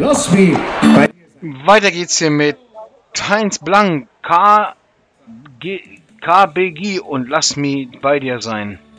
Lass mich bei dir sein. Weiter geht's hier mit Heinz Blank, KBG und Lass mich bei dir sein.